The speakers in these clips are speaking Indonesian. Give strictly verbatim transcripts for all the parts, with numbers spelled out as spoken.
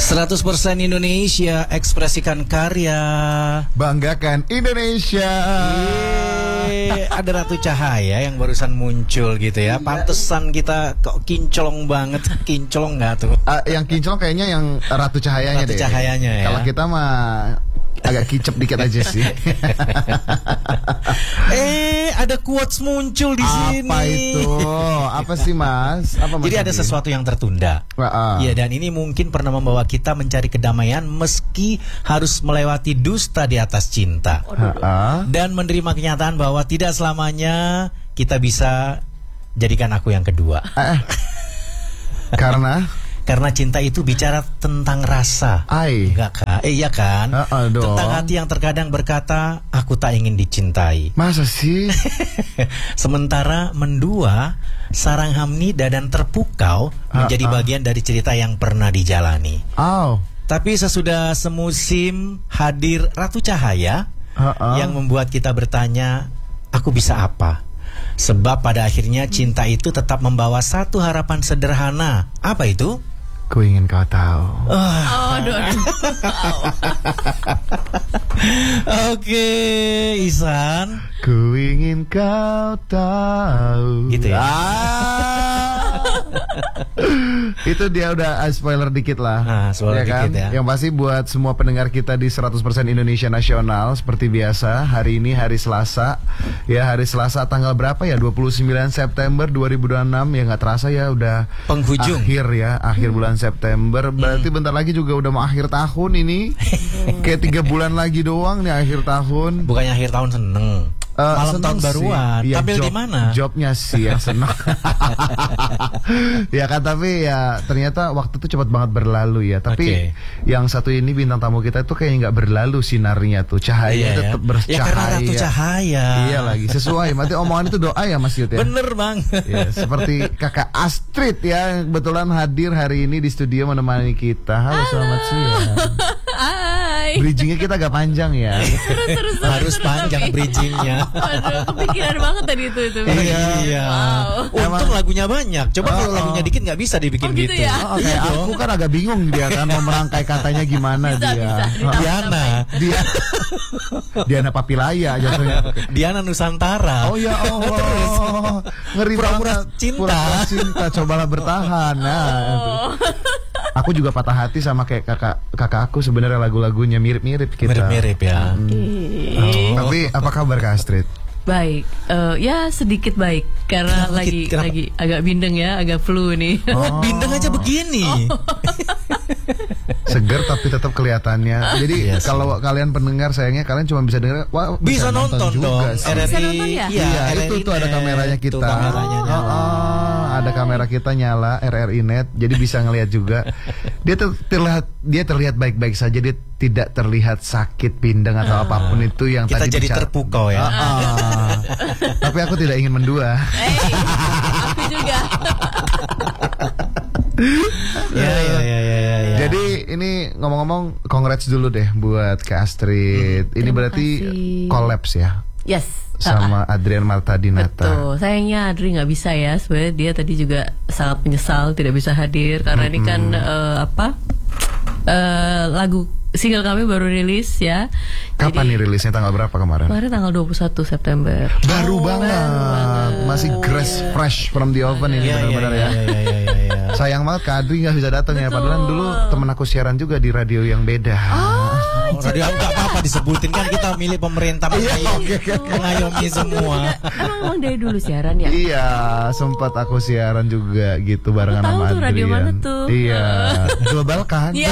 seratus persen Indonesia, ekspresikan karya, banggakan Indonesia. Yeay, ada Ratu Cahaya yang barusan muncul gitu ya. Pantesan kita kok kinclong banget. Kinclong nggak tuh? Uh, yang kinclong kayaknya yang Ratu Cahayanya Ratu deh. Cahayanya ya. Kalau kita mah agak kicep dikit aja sih. Eh, ada quotes muncul di Apa sini. Apa itu? Apa sih, Mas? Apa Jadi ada sesuatu yang tertunda. Iya, dan ini mungkin pernah membawa kita mencari kedamaian meski harus melewati dusta di atas cinta. Dan menerima kenyataan bahwa tidak selamanya kita bisa jadikan aku yang kedua. Karena Karena cinta itu bicara tentang rasa. Ai. Enggak kan? Eh, iya kan? Uh-uh, tentang hati yang terkadang berkata, aku tak ingin dicintai. Masa sih? Sementara mendua, sarang hamnida dan terpukau uh-uh. menjadi bagian dari cerita yang pernah dijalani. Oh. Tapi sesudah semusim hadir Ratu Cahaya uh-uh. yang membuat kita bertanya, aku bisa apa? Sebab pada akhirnya cinta itu tetap membawa satu harapan sederhana. Apa itu? Ku ingin kau tahu. Oh, aduh, aduh. Oke, Ihsan. Ku ingin kau tahu. Gitu ya. Ah. Itu dia udah uh, spoiler dikit lah. Nah, spoiler ya kan? dikit ya. Yang pasti buat semua pendengar kita di seratus persen Indonesia Nasional, seperti biasa, hari ini hari Selasa. Ya, hari Selasa tanggal berapa ya? dua puluh sembilan September dua ribu dua puluh enam. Ya nggak terasa ya udah penghujung. Akhir ya, akhir hmm. bulan September. Berarti hmm. bentar lagi juga udah mau akhir tahun ini. Kayak tiga bulan lagi doang nih akhir tahun. Bukannya akhir tahun seneng. Uh, malam tahun baruan. Ya, tampil job, di mana? Jobnya sih yang senang. Ya kan, tapi ya ternyata waktu itu cepat banget berlalu ya. Tapi okay. yang satu ini bintang tamu kita itu kayaknya nggak berlalu sinarnya tuh, cahaya iya, tetap ya. bercahaya. Ya karena Ratu Cahaya. Iya lagi, sesuai. Berarti omongan itu doa ya Mas Yud ya. Bener banget. Ya, seperti Kakak Astrid ya, yang kebetulan hadir hari ini di studio menemani kita. Halo, Halo. Selamat siang. Hai. Bridgingnya kita agak panjang ya. Terus terus harus panjang bridgingnya. Aduh, kepikiran banget tadi itu itu. Iya. Iya. Wow. Untung lagunya banyak. Coba oh, kalau lagunya dikit nggak bisa dibikin oh, gitu. gitu. Ya? Oh, kayak aku kan agak bingung dia kan mau merangkai katanya gimana bisa, dia. Bisa, Diana. Dia Diana Papilaya jatuhnya. Diana Nusantara. Oh ya Allah. Ngeri pura-pura banget. Cinta. Pura-pura cinta. Cobalah bertahan. Nah. Oh. Aku juga patah hati sama kayak kakak kakak aku, sebenarnya lagu-lagunya mirip-mirip kita. Mirip-mirip ya. Hmm. Oh. Tapi apa kabar Kak Astrid? Baik, uh, ya sedikit baik karena Kenapa, lagi kenapa? lagi agak bindeng ya, agak flu nih. Oh, bindeng aja begini. Oh. Seger tapi tetap kelihatannya. Jadi yes, kalau yes. kalian pendengar sayangnya kalian cuma bisa dengar, wah bisa, bisa nonton, nonton juga dong. R R I. Bisa nonton ya? Iya, ya, itu tuh ada kameranya kita. Kameranya oh, oh, ada kamera kita nyala R R I Net, jadi bisa ngelihat juga. Dia ter terlihat dia terlihat baik-baik saja, dia tidak terlihat sakit, pindeng atau uh, apapun itu yang kita tadi jadi bicara. Terpukau ya. Uh, uh, tapi aku tidak ingin mendua. Hey, aku juga. Ya, ya, ya, ya, ya, ya. Jadi ini ngomong-ngomong, congrats dulu deh buat Kak Astrid. Hmm, ini berarti collabs ya? Yes. Sama Adrian Marta Dinata. Betul. Sayangnya Adri nggak bisa ya. Sebenarnya dia tadi juga sangat menyesal tidak bisa hadir karena mm-hmm. ini kan uh, apa uh, lagu single kami baru rilis ya. Kapan Jadi, nih rilisnya, tanggal berapa kemarin? Kemarin tanggal dua puluh satu September. Baru oh, banget. Baru banget. Masih fresh fresh from the oven ini ya, benar-benar ya. ya. ya, ya, ya, ya. Sayang banget Kak Adri nggak bisa datang ya. Padahal dulu temen aku siaran juga di radio yang beda. Oh, oh radio nggak apa-apa disebutin kan, kita milik pemerintah mengayomi, mengayomi semua. Emang, emang dari dulu siaran ya? Iya, sempat aku siaran juga gitu barengan sama Adrian. Tahu tuh radio mana tuh? Iya, global kan? Iya.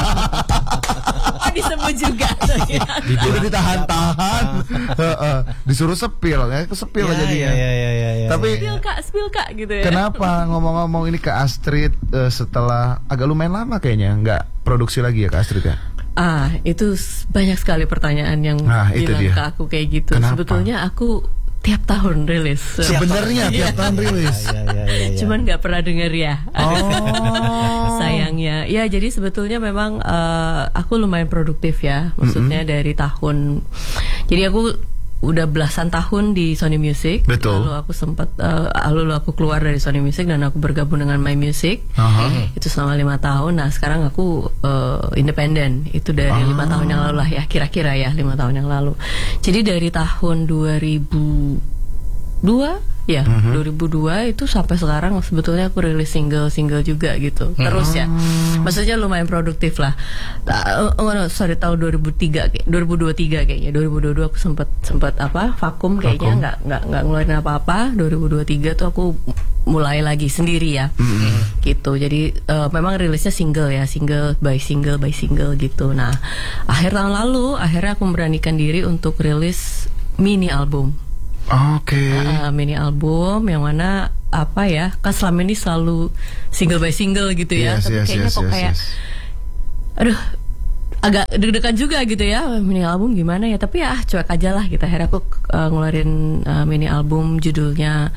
Disebut juga. Udah ditahan-tahan, disuruh sepil, ya kesepil ya, aja dia. Ya, ya, ya, ya, ya. Tapi spill kak, spill kak gitu ya. Kenapa ngomong-ngomong ini ke Astrid uh, setelah agak lumayan lama kayaknya nggak produksi lagi ya Kak Astrid ya? Ah, itu banyak sekali pertanyaan yang nah, bilang dia. ke aku kayak gitu. Kenapa? Sebetulnya aku tiap tahun rilis. Sebenarnya tiap tahun rilis. Ya, ya, ya, ya. Cuman nggak pernah denger ya. Oh. Sayangnya. Ya jadi sebetulnya memang uh, aku lumayan produktif ya. Maksudnya mm-hmm. dari tahun. Jadi aku udah belasan tahun di Sony Music. Betul. Lalu aku sempat uh, lalu aku keluar dari Sony Music dan aku bergabung dengan My Music. Uh-huh. Itu selama lima tahun. Nah sekarang aku uh, independen. Itu dari uh. lima tahun yang lalu lah ya, kira-kira ya lima tahun yang lalu. Jadi dari tahun dua ribu dua ya, uh-huh. dua ribu dua itu sampai sekarang sebetulnya aku rilis single-single juga gitu. Terus ya. Maksudnya lumayan produktif lah. Uh, oh no, sorry tahun dua ribu tiga dua ribu dua puluh tiga kayaknya. dua ribu dua puluh dua aku sempat sempat apa? Vakum kayaknya enggak enggak enggak ngeluarin apa-apa. dua ribu dua puluh tiga tuh aku mulai lagi sendiri ya. Mm-hmm. Gitu. Jadi uh, memang rilisnya single ya, single by single by single gitu. Nah, akhir tahun lalu akhirnya aku memberanikan diri untuk rilis mini album. Oke. Okay. Uh, mini album yang mana apa ya? Kan selama ini selalu single by single gitu ya. Yes, Tapi yes, kayaknya yes, kok yes, kayak yes. aduh, agak deg-degan juga gitu ya. Mini album gimana ya? Tapi ya cuek aja lah gitu. Akhirnya aku uh, ngeluarin uh, mini album judulnya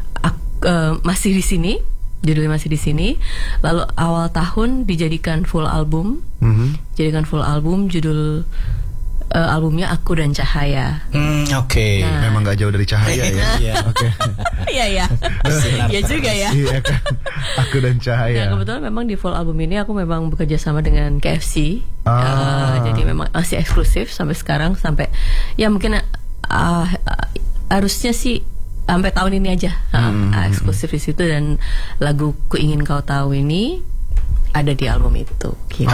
uh, Masih di Sini. Judulnya Masih di Sini. Lalu awal tahun dijadikan full album. Mm-hmm. Jadikan full album judul Uh, albumnya Aku dan Cahaya. Hmm, oke. Okay. Nah. Memang gak jauh dari cahaya ya. Oke. Iya ya. Iya juga ya. Iya kan. Aku dan Cahaya. Nah, kebetulan memang di full album ini aku memang bekerja sama dengan K F C. Ah. Uh, jadi memang masih eksklusif sampai sekarang, sampai ya mungkin uh, uh, harusnya sih sampai tahun ini aja hmm. uh, eksklusif di situ, dan lagu Ku Ingin Kau Tahu ini ada di album itu. Gitu.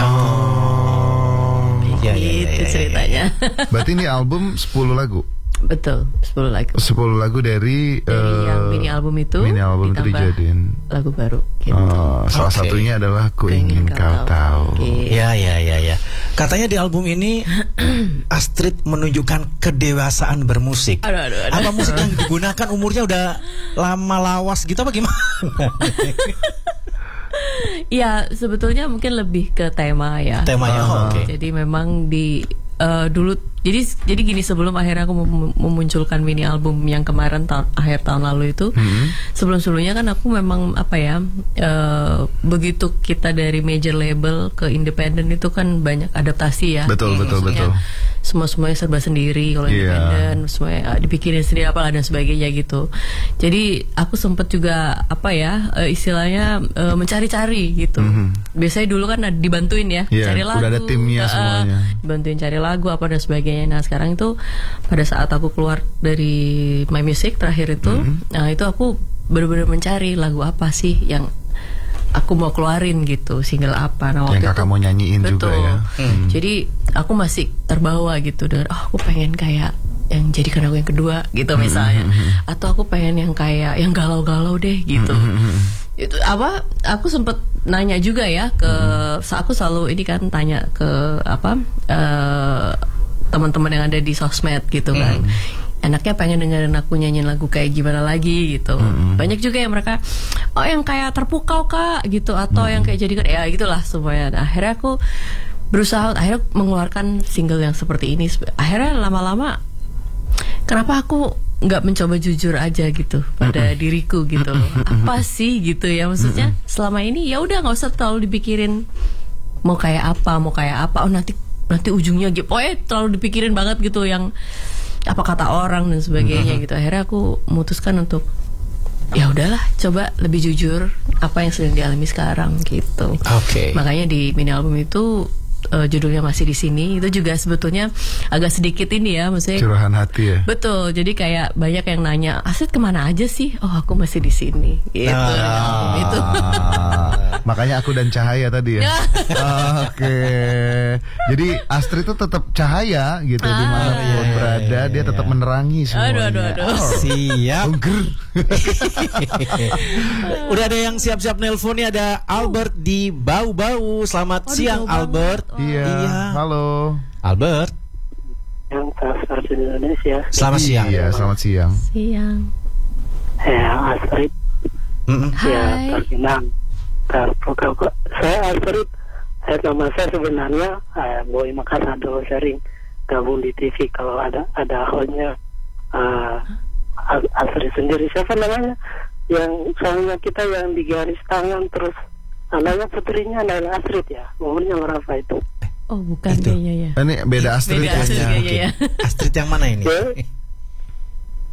Oh. Ya, ya, ya, itu ceritanya. Berarti ini album sepuluh lagu. Betul, sepuluh lagu. sepuluh lagu dari, dari uh, yang mini album itu. Mini album itu dijadiin lagu baru gitu. Oh, salah okay. satunya adalah Ku Ingin Kau, kau Tahu. Okay. Ya, ya, ya, ya. Katanya di album ini Astrid menunjukkan kedewasaan bermusik. Aduh, aduh, aduh. Apa musik yang digunakan umurnya udah lama lawas gitu apa gimana? Ya sebetulnya mungkin lebih ke tema ya. Temanya, oh, oke. Okay. Jadi memang di uh, dulu jadi jadi gini, sebelum akhirnya aku mem- memunculkan mini album yang kemarin tahun akhir tahun lalu itu, hmm. sebelum sebelumnya kan aku memang apa ya uh, begitu kita dari major label ke independen itu kan banyak adaptasi ya. Betul ya, betul betul. Semua semuanya serba sendiri kalau yeah. independen, semuanya dipikirin sendiri apalah dan sebagainya gitu. Jadi aku sempat juga apa ya uh, istilahnya uh, mencari-cari gitu. Mm-hmm. Biasanya dulu kan dibantuin ya, yeah, cari lagu. Udah ada timnya uh, semuanya. Bantuin cari lagu apa dan sebagainya. Nah sekarang itu pada saat aku keluar dari My Music terakhir itu, mm-hmm. nah itu aku benar-benar mencari lagu apa sih yang aku mau keluarin gitu, single apa. Nah, yang kakak mau nyanyiin betul. juga ya. Hmm. Jadi aku masih terbawa gitu dengan, oh aku pengen kayak yang jadikan aku yang kedua gitu misalnya, mm-hmm. atau aku pengen yang kayak yang galau-galau deh gitu. Mm-hmm. Itu apa? Aku sempet nanya juga ya ke, mm-hmm. aku selalu ini kan tanya ke apa uh, teman-teman yang ada di sosmed gitu kan. Mm-hmm. Enaknya pengen dengerin aku nyanyiin lagu kayak gimana lagi gitu. Mm-hmm. Banyak juga yang mereka, oh yang kayak Terpukau kak gitu, atau mm-hmm. yang kayak jadikan ya gitulah semuanya. Nah, akhirnya aku berusaha akhirnya mengeluarkan single yang seperti ini. Akhirnya lama-lama kenapa aku nggak mencoba jujur aja gitu pada mm-hmm. diriku gitu. Mm-hmm. Apa sih gitu ya, maksudnya mm-hmm. selama ini ya udah nggak usah terlalu dipikirin mau kayak apa, mau kayak apa. Oh nanti nanti ujungnya gitu. Pokoknya terlalu dipikirin banget gitu yang apa kata orang dan sebagainya mm-hmm. gitu. Akhirnya aku memutuskan untuk ya udahlah, coba lebih jujur apa yang sedang dialami sekarang gitu. Oke. Okay. Makanya di mini album itu uh, judulnya Masih di Sini, itu juga sebetulnya agak sedikit ini ya, maksudnya curahan hati ya. Betul. Jadi kayak banyak yang nanya, Astrid kemana aja sih? Oh aku masih di sini. Gitu. Ah. Itu. Makanya Aku dan Cahaya tadi ya. ah, Oke. Okay. Jadi Astrid itu tetap cahaya gitu, ah, dimanapun iya, berada iya, dia tetap iya. menerangi semuanya. Aduh, aduh, aduh. Oh, siap. Udah ada yang siap-siap nelpon nih, ada Albert di Bau-Bau. Selamat oh, siang Albert. Oh. Iya. iya. Halo. Albert. Yang tersar di Indonesia. Selamat siang. Iya, selamat siang. Siang. Ya, Astrid. Mm-hmm. Ya, terkenang. Terpukau. Saya Astrid. Saya nama saya sebenarnya eh, Boy Makassar, dulu sering gabung di T V kalau ada ada hostnya uh, Astrid sendiri. Siapa namanya? Yang soalnya kita yang di garis tangan terus anaknya putrinya Naila Astrid ya. Umurnya berapa itu? Oh bukan kayaknya ya. Ini beda Astrid. Beda Astrid ya. kayaknya ya. Astrid yang mana ini?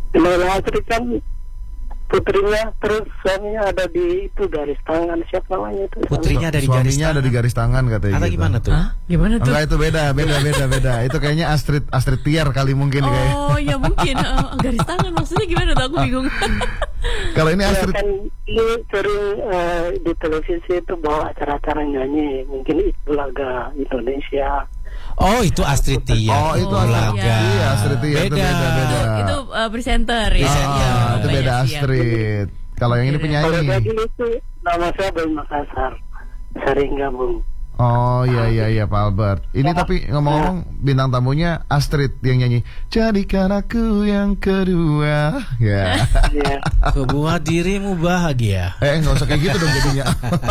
Nona Astrid kan putrinya, terus suaminya ada di itu garis tangan, siapa namanya itu? Putrinya ada di garis Suaminya tangan. ada di garis tangan katanya. Atau gitu. gimana tuh? Hah? Gimana tuh? Enggak, itu beda, beda, beda, beda. Itu kayaknya Astrid Astrid Tiar kali mungkin kayak. Oh ya mungkin uh, garis tangan maksudnya gimana tuh, aku bingung. Kalau ini Ya, Astrid kan ini sering uh, di televisi itu bawa acara-acara nyanyi, mungkin itu laga Indonesia. Oh, itu Astrid Tiar. Oh, itu Oh, Astrid. iya. Iya, Astrid Tiar itu Beda. beda, beda. Itu uh, presenter ya. Presenter. Ah, itu Banyak beda sih, Astrid. Kalau yang ini Iya. Kalau penyanyi. tadi itu nama saya Boy Makassar, sering gabung. Oh iya iya iya Pak Albert. Ini tapi ngomong-ngomong bintang tamunya Astrid yang nyanyi Jadikan aku yang kedua. Ya. Iya. Kebuat dirimu bahagia. Eh nggak usah kayak gitu dong jadinya.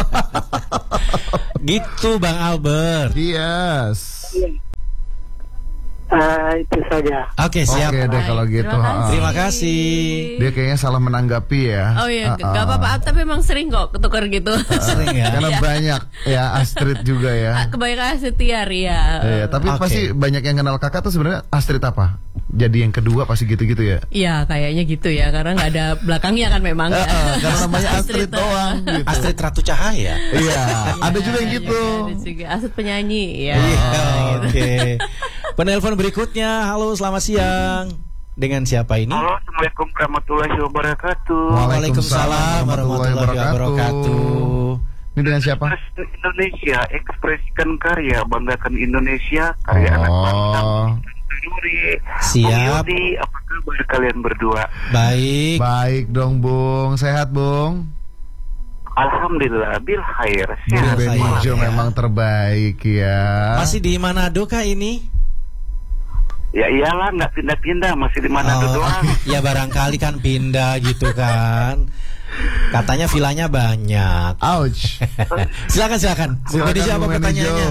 Gitu Bang Albert. Yes. Ah, itu saja. Oke, siap. Oke deh kalau gitu. Terima kasih. Terima kasih. Dia kayaknya salah menanggapi ya. Oh iya, Ah, gak ah. apa-apa, tapi emang sering kok ketukar gitu. Sering ya. Karena banyak ya Astrid juga ya. Kebanyakan Astrid Tiar ya. Iya, tapi Oke. pasti banyak yang kenal kakak tuh sebenarnya Astrid apa? Jadi yang kedua pasti gitu-gitu ya. Iya, kayaknya gitu ya, karena nggak ada belakangnya kan memang. Eh, ya. eh, karena namanya Astrid Astrid, doang gitu. Astrid Ratu Cahaya. Iya, ada juga yang Iya, gitu. Ada juga Astrid penyanyi ya. Iya, oke. Penelpon berikutnya. Halo, selamat siang. Dengan siapa ini? Halo, Assalamualaikum warahmatullahi wabarakatuh. Waalaikumsalam warahmatullahi wabarakatuh. Ini dengan siapa? Presiden Indonesia, ekspresikan karya, banggakan Indonesia, karya anak bangsa. Oh, Nuri, Siap. Bung Yudi, apa kabar kalian berdua? Baik. baik dong Bung, sehat Bung. Alhamdulillah, bil khair. Bung Sehat, Sehat. saya. Benijo ya. memang terbaik ya. Masih di Manado kah ini? Ya iyalah, nggak pindah-pindah, masih di Manado Oh, doang. ya barangkali kan pindah gitu kan. Katanya vilanya banyak. Ouch. Silakan silakan. Bung Bedi, siapa Bung Benijo. pertanyaannya?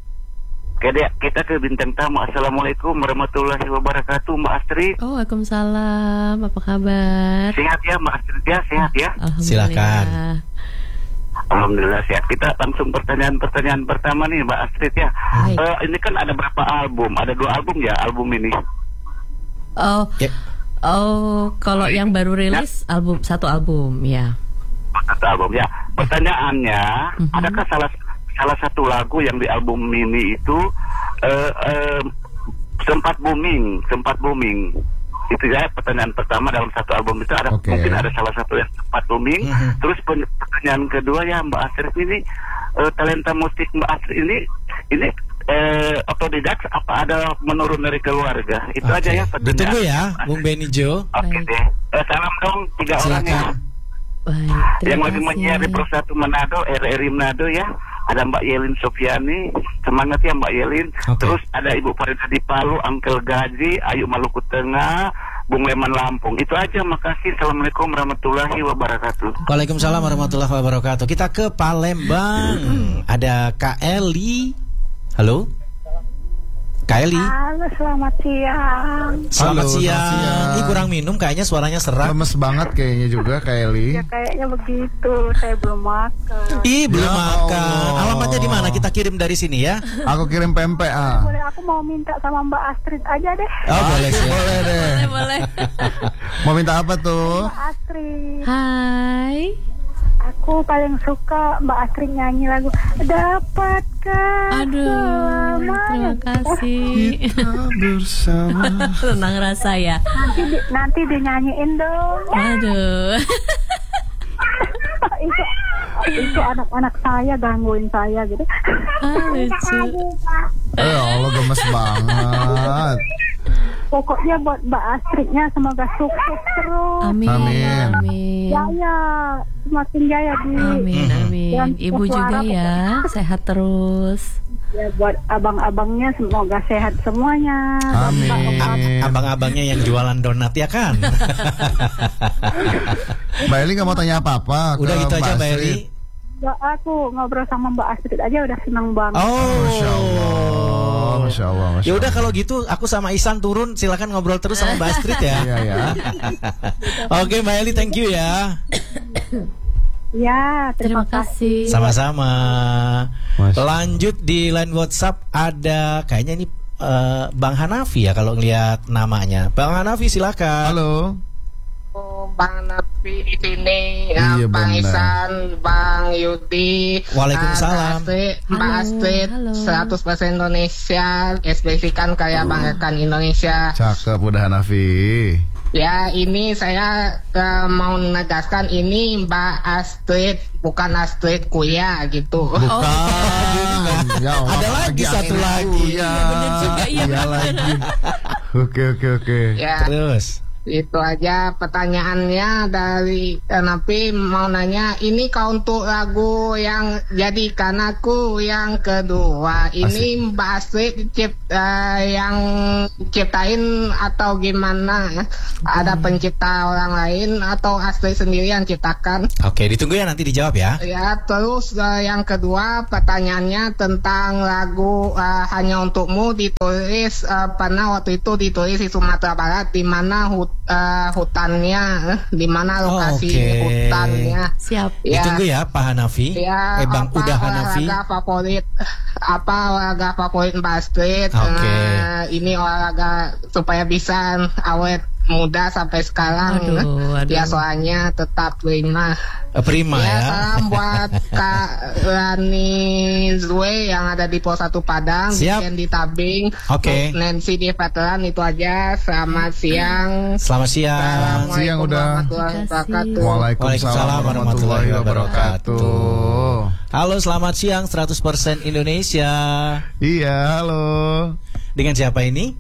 Oke deh, kita ke bintang tamu. Assalamualaikum warahmatullahi wabarakatuh, Mbak Astrid. Oh, waalaikumsalam. Apa kabar? Sehat ya, Mbak Astrid ya, sehat ya. Alhamdulillah. Silakan. Alhamdulillah sehat. Kita langsung pertanyaan-pertanyaan pertama nih, Mbak Astrid ya. Baik. Eh, ini kan ada berapa album? Ada dua album ya, album ini. Oh, Ya. oh, kalau yang baru rilis album satu album ya. Satu album ya. Pertanyaannya, Mhm. adakah salah salah satu lagu yang di album ini itu eh, eh, sempat booming, sempat booming? Itu ya pertanyaan pertama dalam satu album itu ada Oke. mungkin ada salah satu yang sempat booming. Mhm. Terus pen- pertanyaan kedua ya Mbak Astrid ini eh, talenta musik Mbak Astrid ini ini eh, otodidak apa ada menurun dari keluarga? Itu Oke. aja ya pertanyaan. Ditunggu ya, Bung Benijo. Oke Baik. deh. Eh, salam dong tiga orang ya. Silakan. Baik, Yang terima lagi kasih. menyiar di Pro satu Manado, R R I Manado ya. Ada Mbak Yelin Sofiani, semangat ya Mbak Yelin. Oke. Terus ada Ibu Farida di Palu, Uncle Gaji, Ayu Maluku Tengah, Bung Leman Lampung. Itu aja, makasih. Assalamualaikum warahmatullahi wabarakatuh. Waalaikumsalam warahmatullahi wabarakatuh. Kita ke Palembang. Ada Kak Eli. Halo? Kak Eli. Halo, selamat siang. Selamat Halo, siang. selamat siang. Ih, kurang minum kayaknya suaranya serak. Lemes banget kayaknya juga Kak Eli. Ya kayaknya begitu, saya belum makan. Ih, belum Ya makan. Allah. Alamatnya di mana? Kita kirim dari sini ya. Aku kirim pempek ah. Boleh aku mau minta sama Mbak Astrid aja deh. Oh, boleh sih. Boleh deh. Boleh, boleh. Mau minta apa tuh? Mbak Astrid, Hai. aku paling suka Mbak Astrid nyanyi lagu Dapatkah Aduh, terima selamanya. kasih. Kita bersama. Tenang rasa ya. Nanti di, nanti dinyanyiin dong. Aduh. itu itu anak-anak saya gangguin saya gitu. Ah, lucu. Eh Allah gemes banget. Pokoknya buat Mbak Astridnya semoga sukses terus. Amin. Amin. Amin. Jaya, semakin jaya di. Amin, amin. Dan Ibu juga ya, sehat terus. Ya buat abang-abangnya semoga sehat semuanya. Amin. A- Abang-abangnya yang jualan donat ya kan? Mbak Eli nggak mau tanya apa-apa. ke Udah gitu aja Mbak Astrid. Eli. Ya, aku ngobrol sama Mbak Astrid aja udah senang banget. Oh, Masya Allah, Masya Allah, Masya Ya udah Allah. kalau gitu aku sama Isan turun, silakan ngobrol terus sama Mbak Astrid ya. Iya ya. Oke Mbak Eli, thank you ya. Ya, Terima terima, kasih. kasih. Sama-sama. Mas. Lanjut di line WhatsApp ada kayaknya ini eh, Bang Hanafi ya kalau ngelihat namanya. Bang Hanafi silakan. Halo. Bang Nafi di sini, Iya, uh, Bang benar. Isan, Bang Yudi, Waalaikumsalam. uh, Astrid, Mbak Astrid, halo. seratus persen Indonesia, ekspresikan kayak banggakan Indonesia. Cakep udah Hanafi. Ya, ini saya uh, mau menegaskan ini Mbak Astrid, bukan Astrid Kuya gitu. Bukan. Ya, Allah, Ada lagi yang satu ini lagi. Kuya. bener juga, iya bener. lagi. Oke oke oke. Ya. Terus. Itu aja pertanyaannya dari eh, Napi mau nanya, ini kau untuk lagu yang Jadikan Aku yang kedua ini Asik. Mbak Astrid cip, eh, yang ciptain atau gimana? Ada pencipta orang lain atau Astrid sendiri yang ciptakan? Oke, ditunggu ya, nanti dijawab ya. Ya, terus uh, yang kedua pertanyaannya tentang lagu uh, Hanya Untukmu ditulis uh, pernah waktu itu ditulis di Sumatera Barat, di mana hut, uh, hutannya, eh, di mana lokasi Oke. hutannya. Siap. Ya, Ditunggu ya Pak Hanafi. ya, eh Bang apa Udah Hanafi. olahraga favorit, apa olahraga favorit Mbak Astrid? Oke. Uh, ini olahraga supaya bisa awet muda sampai sekarang. Aduh, aduh. Ya, soalnya tetap prima. Eh, Prima Ya, ya. salam buat Kak Rani Zue yang ada di Pos satu Padang, Siap. Weekend di Tabing. Oke. Nancy di Veteran, itu aja. Selamat siang. Selamat siang. Assalamualaikum Siang udah. warahmatullahi wabarakatuh. Waalaikumsalam warahmatullahi wabarakatuh. Halo, selamat siang seratus persen Indonesia. Iya, halo. Dengan siapa ini?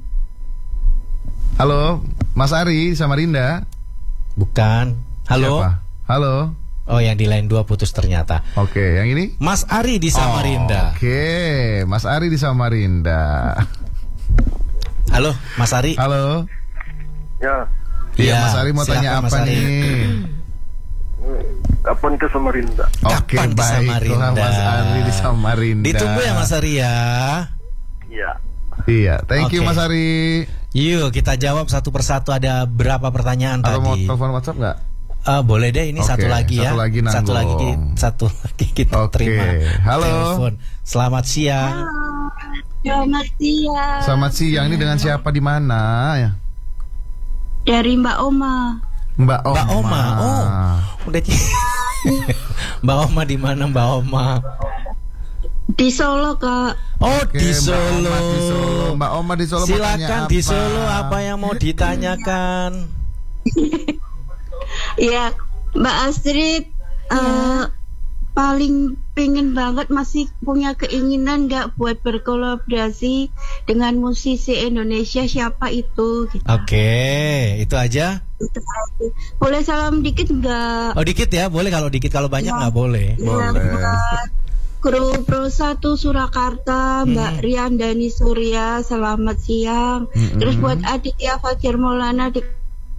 Halo, Mas Ari di Samarinda. Bukan. Halo. Siapa? Halo. Oh, yang di line dua putus ternyata. Oke, yang ini? Mas Ari di Samarinda. Oke, Mas Ari di Samarinda. Halo, Mas Ari. Halo. Ya, Iya, Iya, Mas Ari mau silakan, tanya Mas apa Ari. nih? kapan ke Samarinda? Oke, Kapan di baiklah Samarinda? Mas Ari di Samarinda. Ditunggu ya Mas Ari ya. Iya. Iya, thank you Oke. Mas Ari. Yuk kita jawab satu persatu. Ada berapa pertanyaan Atau mau tadi? telepon WhatsApp nggak? Eh, boleh deh, ini Oke, satu lagi ya. satu lagi satu lagi, nanggung. satu lagi kita Oke, terima. halo. Telepon. Selamat siang. Selamat siang. Selamat siang, ini dengan siapa di mana ya? Dari Mbak Oma. Mbak Oma. Mbak Oma. Oh, udah. Mbak Oma di mana Mbak Oma? Di Solo, Kak. Oh, Oke, di Mbak Solo. Oma di Solo. Mbak Oma di Solo mau tanya Silakan apa? di Solo, apa yang mau ditanyakan? Iya, Mbak Astrid eh, paling pengen banget, masih punya keinginan nggak buat berkolaborasi dengan musisi Indonesia, siapa itu? Gitu. Oke, itu aja. Boleh salam dikit nggak? Oh, dikit ya, boleh. Kalau dikit, kalau banyak Ya. nggak boleh. Ya, Boleh. buat kru Pro satu Surakarta, Mbak Hmm. Riandani Surya, selamat siang. Mm-mm. Terus buat Aditya Fajar Maulana di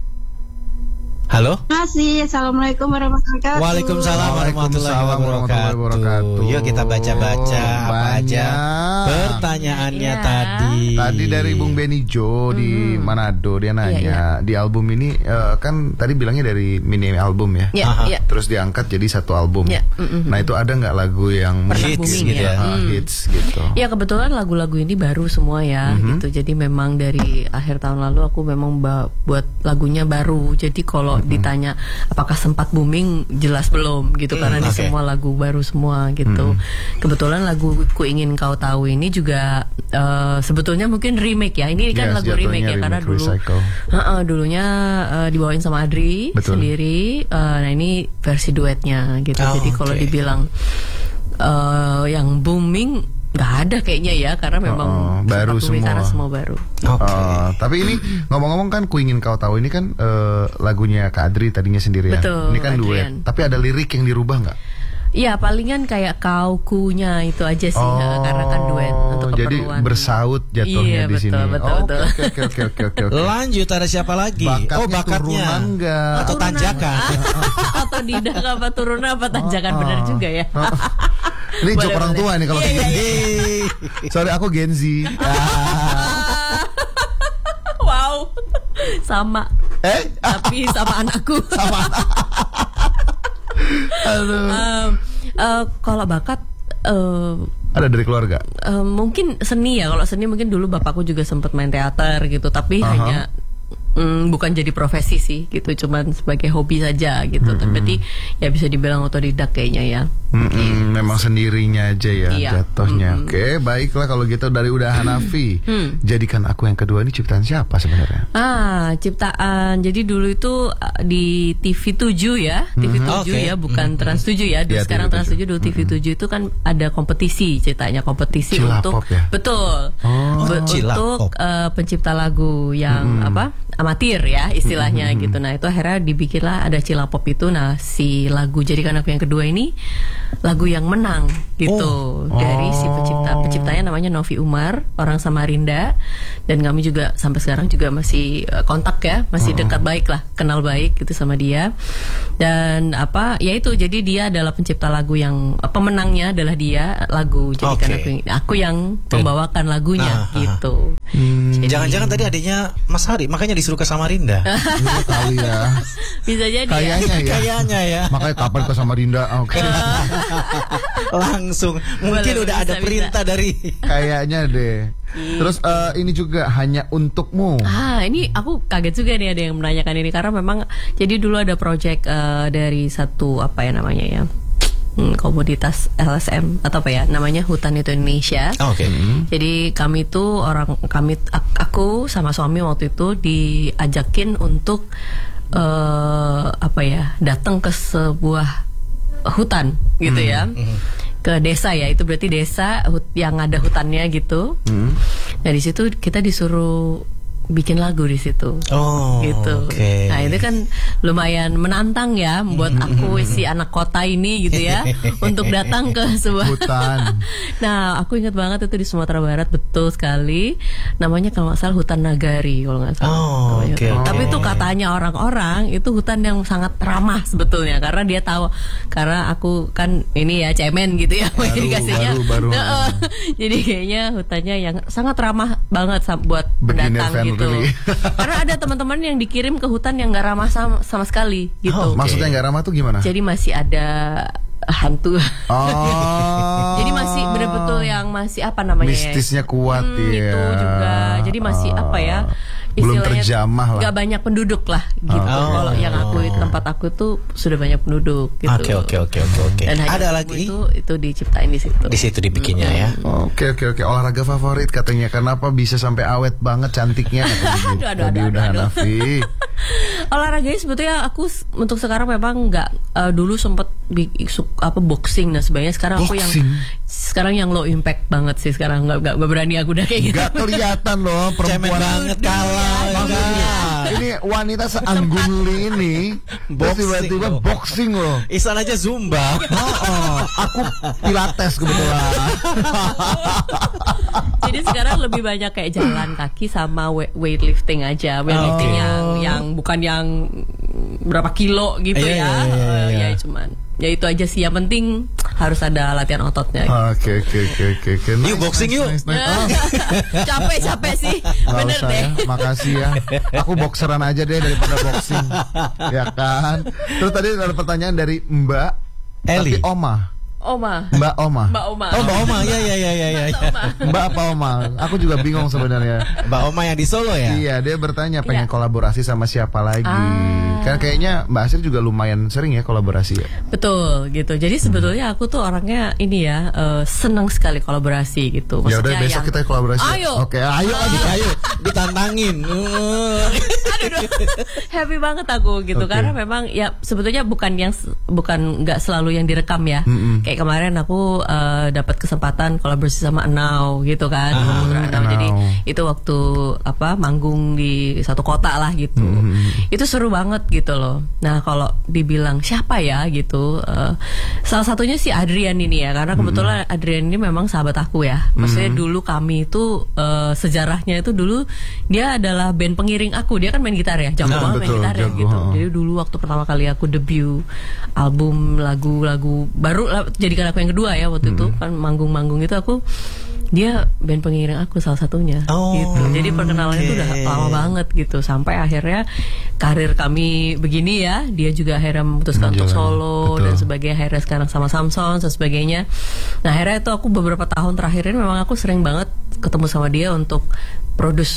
Halo. Terima kasih. Assalamualaikum warahmatullahi wabarakatuh. Waalaikumsalam warahmatullahi Waalaikumsalam warahmatullahi wabarakatuh. wabarakatuh. Yuk kita baca-baca apa Banyak. aja pertanyaannya Ya. tadi. Tadi dari Bung Benny Jo di Manado, dia nanya, Iya, di album ini eh, kan tadi bilangnya dari mini album ya. Ya, Aha. ya. Terus diangkat jadi satu album. Ya, mm-mm. Nah, itu ada nggak lagu yang Pernah hits booming gitu ya. Ah, Hmm. hits gitu. Ya, kebetulan lagu-lagu ini baru semua ya, Mhm. gitu. Jadi memang dari akhir tahun lalu aku memang ba- buat lagunya baru. Jadi kalau ditanya apakah sempat booming, jelas belum gitu, karena ini oke. semua lagu baru semua gitu. Kebetulan lagu Ku Ingin Kau Tahu ini juga eh, sebetulnya mungkin remake ya. Ini kan Yes, lagu jatuhnya remake ya, karena remake, dulu recycle. Heeh, dulunya eh, dibawain sama Adri Betul. sendiri. Eh, nah ini versi duetnya gitu. Oh, Jadi kalau oke. dibilang eh, yang booming nggak ada kayaknya ya, karena memang Oh, baru sempat booming semua. karena semua baru. Oke. Oh, tapi ini ngomong-ngomong kan Ku Ingin Kau Tahu ini kan eh, lagunya Kak Adri tadinya sendiri ya. Betul, Ini kan duet. Adrian. Tapi ada lirik yang dirubah nggak? Ya palingan kayak kau kunya itu aja sih, ya, karena kan duet untuk jadi keperluan. bersaut jatuhnya Iya, di betul, sini. betul, Oh, betul. Oke oke oke oke oke. oke. Lanjut, ada siapa lagi? Bakatnya oh, bakatnya. turunan nggak? Atau tanjakan. Atau didak apa turunan apa tanjakan, benar juga ya. Ini Boleh, joke orang boleh. tua nih kalau Iya, kayak iya, gini. Sorry aku Gen Z. Wow, sama. Eh? Tapi sama anakku. Sama. Aduh. Em, eh, kalau bakat eh, Ada dari keluarga. eh, mungkin seni ya. Kalau seni mungkin dulu bapakku juga sempat main teater gitu, tapi Aha. hanya mm, bukan jadi profesi sih gitu, cuman sebagai hobi saja gitu. Mm-hmm. Tapi ya bisa dibilang otodidak kayaknya ya. Mm-hmm. Gitu. Memang sendirinya aja ya iya. jatuhnya. Mm-hmm. Oke, baiklah kalau gitu dari Uda Hanafi. Mm. Jadikan Aku Yang Kedua ini ciptaan siapa sebenarnya? Ah, ciptaan. Jadi dulu itu di T V tujuh ya, T V tujuh okay. ya, bukan mm-hmm. Trans tujuh ya. Ya sekarang Trans tujuh, dulu T V tujuh mm-hmm. itu kan ada kompetisi, ceritanya kompetisi Cilapop, untuk ya? betul. Oh, Be- untuk uh, pencipta lagu yang mm-hmm. apa? amatir ya istilahnya mm-hmm. gitu. Nah itu akhirnya dibikinlah ada Cilapop itu. Nah si lagu Jadikan Aku Yang Kedua ini lagu yang menang gitu. Oh. Dari si pencipta penciptanya namanya Novi Umar, orang Samarinda, dan kami juga sampai sekarang juga masih uh, kontak ya, masih uh-huh. dekat baik lah, kenal baik gitu sama dia. Dan apa ya itu, jadi dia adalah pencipta lagu yang uh, pemenangnya adalah dia, lagu Jadikan okay. Aku, aku yang membawakan lagunya nah, gitu. Hmm. Jadi, jangan-jangan tadi adiknya Mas Hari makanya disuruh ke Samarinda. Iya kali ya. Bisa jadi. Kayaknya ya. Kayaknya ya. Makanya kapan ke Samarinda? Oke. Okay. Langsung. Mungkin boleh, udah bisa, ada perintah bisa. Dari. Kayaknya deh. Terus uh, ini juga Hanya Untukmu. Ah, ini aku kaget juga nih ada yang menanyakan ini, karena memang jadi dulu ada project uh, dari satu apa ya namanya ya, hmm, komoditas L S M atau apa ya namanya, Hutan Itu Indonesia. Oke. Okay. Jadi kami itu orang kami aku sama suami waktu itu diajakin untuk uh, apa ya datang ke sebuah hutan gitu hmm. ya. Hmm. Ke desa ya, itu berarti desa yang ada hutannya gitu. Hmm. Nah di situ kita disuruh bikin lagu di situ. Oh, gitu. Okay. Nah, itu kan lumayan menantang ya buat aku si anak kota ini gitu ya untuk datang ke sebuah hutan. Nah, aku ingat banget itu di Sumatera Barat, betul sekali. Namanya kalau nggak salah Hutan Nagari kalau nggak salah. Oh, okay, okay. Tapi itu katanya orang-orang itu hutan yang sangat ramah sebetulnya, karena dia tahu, karena aku kan ini ya cemen gitu ya dikasihnya. Baru, baru. Jadi kayaknya hutannya yang sangat ramah banget buat pendatang gitu. Karena ada teman-teman yang dikirim ke hutan yang nggak ramah sama, sama sekali gitu. Oh, maksudnya nggak ramah tuh gimana? Jadi masih ada hantu. Oh. Jadi masih betul-betul yang masih apa namanya? Mistisnya kuat hmm, ya. Itu juga. Jadi masih oh. apa ya? Belum terjamah lah. Gak banyak penduduk lah gitu. Oh. Kalau yang aku tempat aku tuh sudah banyak penduduk gitu. Oke oke oke oke oke. Dan ada lagi itu itu diciptain di situ. Di situ dibikinnya hmm. ya. Oke oke oke. Olahraga favorit katanya. Kenapa bisa sampai awet banget cantiknya? Aduh aduh aduh. aduh, aduh. Olahraganya sebetulnya aku untuk sekarang memang nggak uh, dulu sempet apa boxing, nah sebenarnya sekarang boxing? Aku yang sekarang yang low impact banget sih sekarang, nggak nggak berani aku udah kayak gitu. Nggak kelihatan loh perempuan banget kalah. Ini wanita seangguli ini tiba-tiba boxing loh. Isan aja zumba. Oh, oh. Aku pilates kebetulan. Jadi sekarang lebih banyak kayak jalan kaki sama weightlifting aja, weightlifting oh. yang yang bukan yang berapa kilo gitu yeah, ya, yeah, yeah, yeah. ya cuman ya itu aja sih, yang penting harus ada latihan ototnya. Oke oke oke oke. Yuk boxing yuk. Nice, nice, nice. Oh. Capek capek sih, bener usah, deh. Ya. Makasih ya. Aku boxeran aja deh daripada boxing, ya kan. Terus tadi ada pertanyaan dari Mbak Eli. Tapi Oma. Oma. Mbak Oma. Mbak Oma. Oh, Mbak Oma. Ya ya ya ya ya. Mbak apa Oma? Aku juga bingung sebenarnya. Mbak Oma yang di Solo ya? Iya, dia bertanya pengen Iya. kolaborasi sama siapa lagi. Ah. Kan kayaknya Mbak Asri juga lumayan sering ya kolaborasi ya. Betul gitu. Jadi sebetulnya aku tuh orangnya ini ya uh, senang sekali kolaborasi gitu. Ya udah besok yang... kita kolaborasi. Ayo. Oke, ayo lagi, ayo ditantangin. Aduh, happy banget aku gitu okay. Karena memang ya sebetulnya bukan yang bukan nggak selalu yang direkam ya. Mm-mm. Kayak kemarin aku uh, dapat kesempatan kolaborasi sama Enau gitu kan, ah, Enau. Enau. Jadi itu waktu apa manggung di satu kota lah gitu. Mm-hmm. Itu seru banget gitu loh. Nah kalau dibilang siapa ya gitu, uh, salah satunya si Adrian ini ya, karena kebetulan mm-hmm. Adrian ini memang sahabat aku ya. Maksudnya mm-hmm. dulu kami itu uh, sejarahnya itu dulu dia adalah band pengiring aku. Dia kan main gitar ya, jago banget main gitar ya gitu. Jadi dulu waktu pertama kali aku debut album lagu-lagu baru, Jadikan Aku Yang Kedua ya waktu mm-hmm. itu kan manggung-manggung itu aku, dia band pengiring aku salah satunya oh, gitu. Jadi perkenalannya itu okay. udah lama banget gitu, sampai akhirnya karir kami begini ya. Dia juga akhirnya memutuskan untuk solo. Betul. Dan sebagainya, akhirnya sekarang sama Samson dan sebagainya. Nah akhirnya itu aku beberapa tahun terakhir ini memang aku sering banget ketemu sama dia untuk produce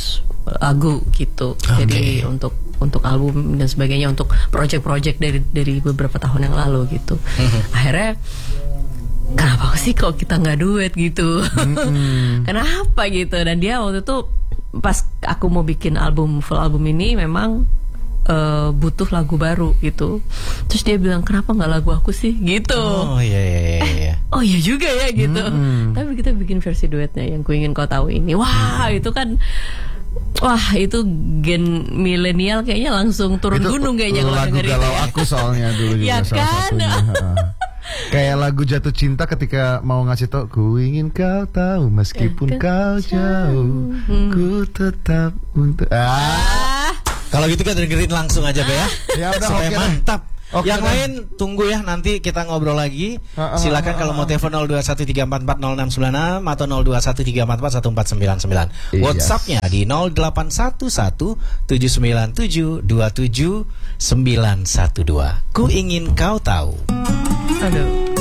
lagu gitu. Okay. Jadi untuk untuk album dan sebagainya, untuk project-project dari dari beberapa tahun yang lalu gitu. Mm-hmm. Akhirnya kenapa sih kok kita nggak duet gitu? Mm-hmm. Kenapa gitu? Dan dia waktu itu pas aku mau bikin album full album ini memang Uh, butuh lagu baru gitu. Terus dia bilang kenapa nggak lagu aku sih gitu. Oh iya iya iya. Eh, oh iya juga ya gitu. Mm-hmm. Tapi kita bikin versi duetnya yang Ku Ingin Kau Tahu ini. Wah mm. itu kan, wah itu gen milenial kayaknya langsung turun itu gunung kayaknya kalau lagu galau aku soalnya dulu juga ya salah kan? satunya. Kayak lagu Jatuh Cinta ketika mau ngasih tau ku ingin kau tahu meskipun kau jauh, hmm. ku tetap untuk ah. Kalau gitu kan dengerin langsung aja Be ya. Ya udah supaya okay mantap. Okay, yang deh. lain tunggu ya, nanti kita ngobrol lagi. Uh, uh, Silakan uh, uh, kalau mau telepon nol dua satu tiga empat empat nol enam sembilan enam atau nol dua satu tiga empat empat satu empat sembilan sembilan. Yes. WhatsApp-nya di nol delapan satu satu tujuh sembilan tujuh dua tujuh sembilan satu dua. Ku ingin kau tahu. Aduh.